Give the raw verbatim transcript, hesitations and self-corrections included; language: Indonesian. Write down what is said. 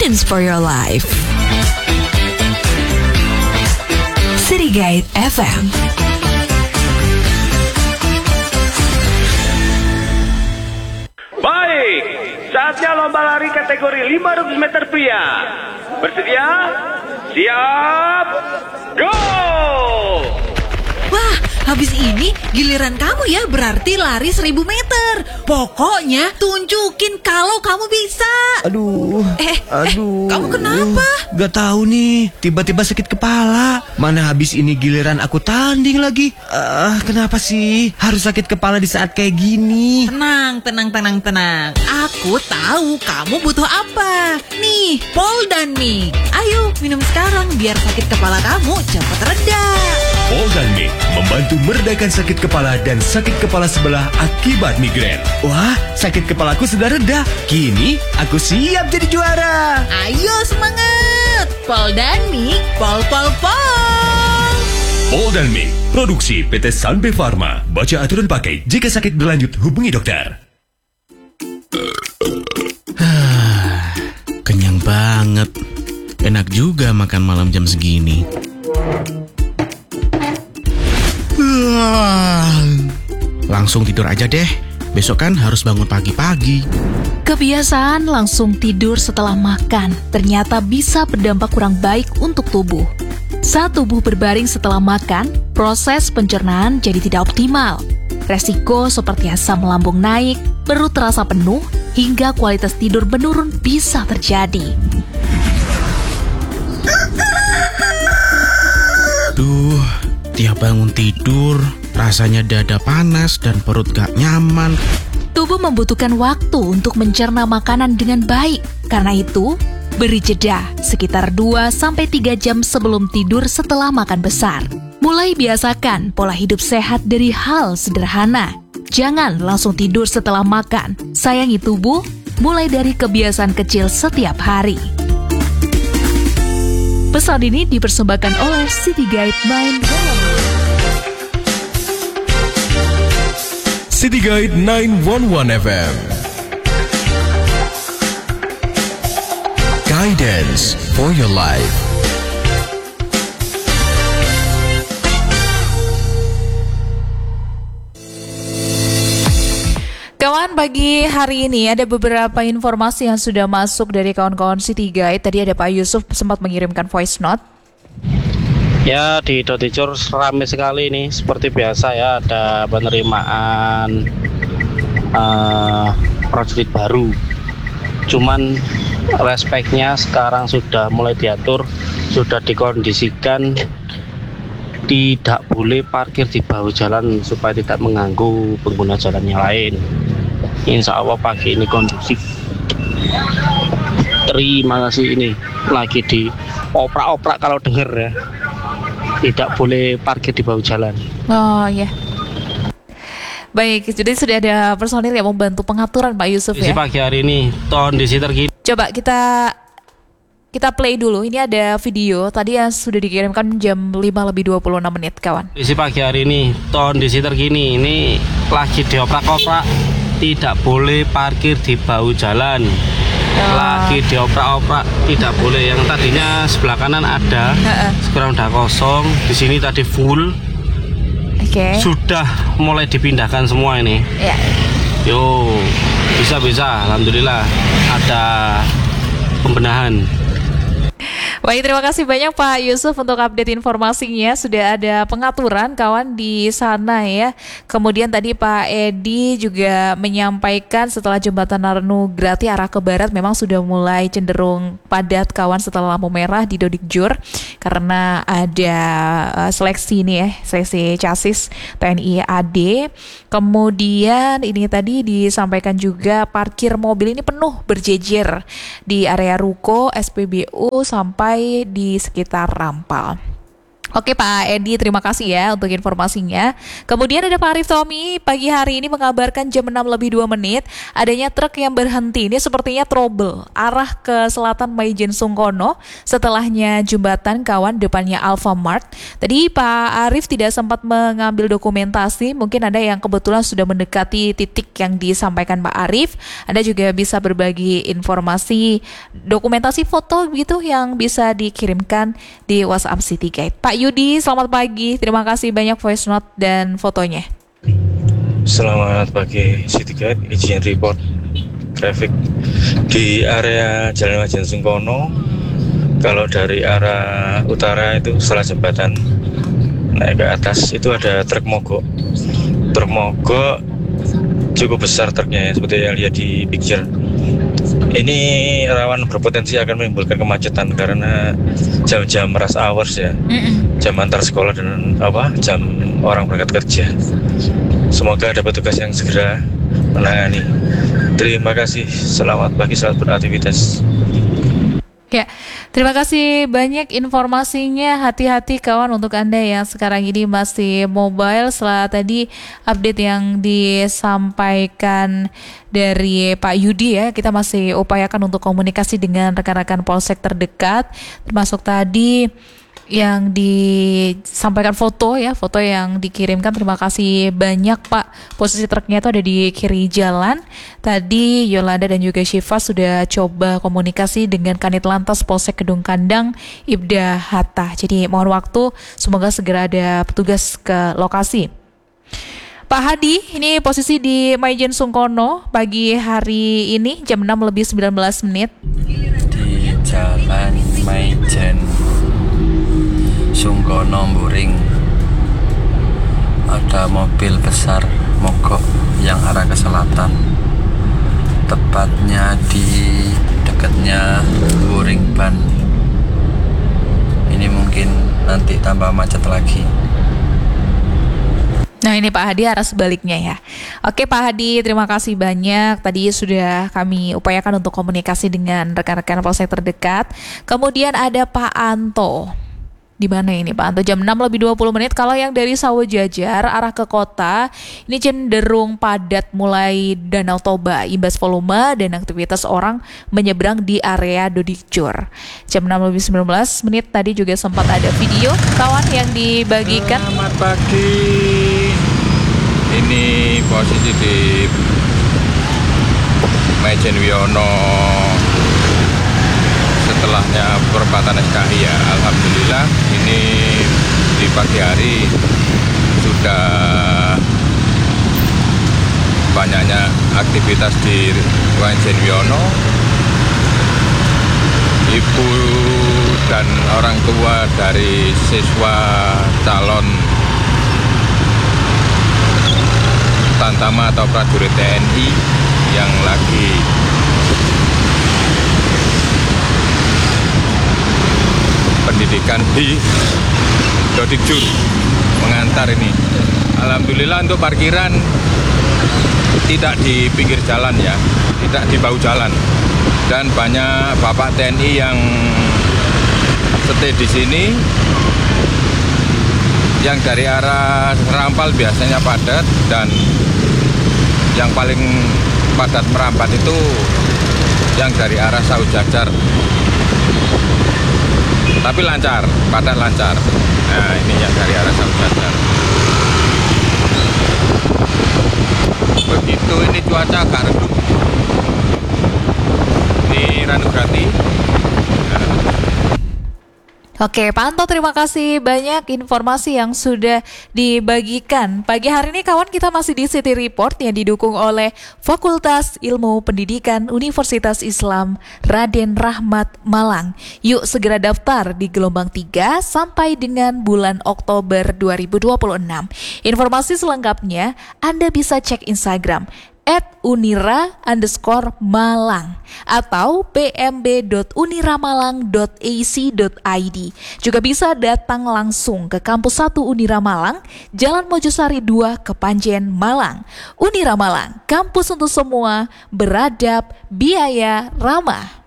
Guidance for your life. City Guide F M. Baik, saatnya lomba lari kategori lima ratus meter pria. Bersedia? Siap, go! Wah, habis ini giliran kamu ya, berarti lari seribu meter. Pokoknya tunjukin kalau kamu bisa. Aduh, Eh, aduh. eh, kamu kenapa? Gak tahu nih, tiba-tiba sakit kepala. Mana habis ini giliran aku tanding lagi. Ah, kenapa sih harus sakit kepala di saat kayak gini? Tenang, tenang, tenang, tenang. Aku tahu kamu butuh apa. Nih, Poldanmi. Ayo, minum sekarang biar sakit kepala kamu cepat reda. Poldanmi membantu meredakan sakit kepala dan sakit kepala sebelah akibat migrain. Wah, sakit kepalaku sudah reda. Kini aku siap jadi juara. Ayo semangat. Poldanmi, pol pol pol. Poldanmi, produksi P T Sanbe Pharma. Baca aturan pakai. Jika sakit berlanjut, hubungi dokter. Kenyang banget. Enak juga makan malam jam segini. Langsung tidur aja deh. Besok kan harus bangun pagi-pagi. Kebiasaan langsung tidur setelah makan ternyata bisa berdampak kurang baik untuk tubuh. Saat tubuh berbaring setelah makan, proses pencernaan jadi tidak optimal. Resiko seperti asam lambung naik, perut terasa penuh, hingga kualitas tidur menurun bisa terjadi. Duh, tiap bangun tidur, rasanya dada panas dan perut gak nyaman. Tubuh membutuhkan waktu untuk mencerna makanan dengan baik. Karena itu, beri jeda sekitar dua sampai tiga jam sebelum tidur setelah makan besar. Mulai biasakan pola hidup sehat dari hal sederhana. Jangan langsung tidur setelah makan. Sayangi tubuh, mulai dari kebiasaan kecil setiap hari. Pesan ini dipersembahkan oleh City Guide sembilan satu satu. City Guide sembilan satu satu F M. Guidance for your life. Kawan, pagi hari ini ada beberapa informasi yang sudah masuk dari kawan-kawan City Guide. Tadi ada Pak Yusuf sempat mengirimkan voice note. Ya, di Doticur ramai sekali nih. Seperti biasa ya, ada penerimaan uh, prajurit baru. Cuman respeknya sekarang sudah mulai diatur, sudah dikondisikan tidak boleh parkir di bahu jalan supaya tidak mengganggu pengguna jalan yang lain. Insya Allah pagi ini kondusif. Terima kasih, ini lagi di oprak-oprak kalau dengar ya. Tidak boleh parkir di bahu jalan. Oh ya. Baik, jadi sudah ada personil yang membantu pengaturan Pak Yusuf ya. Di pagi hari ini kondisi terkini. Coba kita kita play dulu. Ini ada video tadi yang sudah dikirimkan jam lima lebih dua puluh enam menit, kawan. Di pagi hari ini kondisi terkini ini lagi dioprak-oprak. Tidak boleh parkir di bahu jalan. Lagi dioprak-oprak, tidak boleh. Yang tadinya sebelah kanan ada, sekarang udah kosong. Di sini tadi full. Oke. Okay. Sudah mulai dipindahkan semua ini. Ya. Yo, bisa-bisa. Alhamdulillah ada pembenahan. Baik, terima kasih banyak Pak Yusuf untuk update informasinya. Sudah ada pengaturan kawan di sana ya. Kemudian tadi Pak Edi juga menyampaikan setelah jembatan Narnugrati arah ke barat memang sudah mulai cenderung padat kawan setelah lampu merah di Dodikjur. Karena ada uh, seleksi nih ya, seleksi chassis T N I A D. Kemudian ini tadi disampaikan juga parkir mobil ini penuh berjejer di area ruko, S P B U sampai di sekitar Rampal. Oke Pak Edi, terima kasih ya untuk informasinya. Kemudian ada Pak Arif Tommy, pagi hari ini mengabarkan jam enam lebih dua menit adanya truk yang berhenti. Ini sepertinya trouble arah ke selatan Maijen Sungkono, setelahnya jembatan kawan depannya Alfamart. Tadi Pak Arif tidak sempat mengambil dokumentasi, mungkin ada yang kebetulan sudah mendekati titik yang disampaikan Pak Arif. Anda juga bisa berbagi informasi, dokumentasi foto gitu yang bisa dikirimkan di WhatsApp City Guide. Pak Yudi, selamat pagi. Terima kasih banyak voice note dan fotonya. Selamat pagi, City Guide, izin report traffic di area Jalan Maijen Sungkono. Kalau dari arah utara itu setelah jembatan naik ke atas itu ada truk mogok. Truk mogok cukup besar truknya ya, seperti yang lihat di picture. Ini rawan berpotensi akan menimbulkan kemacetan karena jam-jam rush hours ya, Mm-mm. jam antar sekolah dan apa jam orang berangkat kerja. Semoga ada petugas yang segera menangani. Terima kasih, selamat pagi, selamat beraktivitas. Ya, terima kasih banyak informasinya. Hati-hati kawan untuk Anda yang sekarang ini masih mobile. Setelah tadi update yang disampaikan dari Pak Yudi ya, kita masih upayakan untuk komunikasi dengan rekan-rekan Polsek terdekat, termasuk tadi yang disampaikan foto ya, foto yang dikirimkan. Terima kasih banyak Pak. Posisi truknya itu ada di kiri jalan. Tadi Yolanda dan juga Syifa sudah coba komunikasi dengan Kanit Lantas Polsek Kedung Kandang Ibda Hatta. Jadi mohon waktu, semoga segera ada petugas ke lokasi. Pak Hadi, ini posisi di Maijen Sungkono pagi hari ini jam enam lebih sembilan belas menit. Di Jalan Maijen Sungkono Mburing ada mobil besar mogok yang arah ke selatan, tepatnya di dekatnya Mburing Ban. Ini mungkin nanti tambah macet lagi. Nah ini Pak Hadi arah sebaliknya ya. Oke Pak Hadi, terima kasih banyak. Tadi sudah kami upayakan untuk komunikasi dengan rekan-rekan Polsek terdekat. Kemudian ada Pak Anto. Di mana ini Pak Anto? Jam enam lebih dua puluh menit. Kalau yang dari Sawo Jajar arah ke kota, ini cenderung padat mulai Danau Toba, imbas volume dan aktivitas orang menyeberang di area Dodikjur. Jam enam lebih sembilan belas menit tadi juga sempat ada video kawan yang dibagikan. Selamat pagi. Ini posisi di Maijen Wiono, setelahnya perempatan S K I ya. Alhamdulillah ini di pagi hari sudah banyaknya aktivitas di Maijen Wiono. Ibu dan orang tua dari siswa calon Tantama atau prajurit T N I yang lagi pendidikan di Dodikjur mengantar ini. Alhamdulillah untuk parkiran tidak di pinggir jalan ya, tidak di bahu jalan, dan banyak bapak T N I yang stay di sini. Yang dari arah Rampal biasanya padat, dan yang paling padat merambat itu yang dari arah Sawo Jajar. Tapi lancar, padat lancar. Nah ini yang dari arah Sawo Jajar. Begitu ini cuaca agak redup. Ini Ranugati. Oke, Pak Anto, terima kasih banyak informasi yang sudah dibagikan. Pagi hari ini kawan, kita masih di City Report yang didukung oleh Fakultas Ilmu Pendidikan Universitas Islam Raden Rahmat Malang. Yuk segera daftar di gelombang tiga sampai dengan bulan Oktober dua ribu dua puluh enam. Informasi selengkapnya Anda bisa cek Instagram at unira underscore malang atau p m b dot uniramalang dot a c dot i d. Juga bisa datang langsung ke kampus satu Unira Malang, Jalan Mojosari dua, Kepanjen, Malang. Unira Malang, kampus untuk semua, beradab, biaya ramah.